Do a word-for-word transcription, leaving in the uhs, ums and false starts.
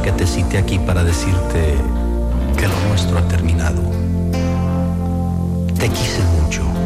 que te cité aquí para decirte que lo nuestro ha terminado. Te quise mucho.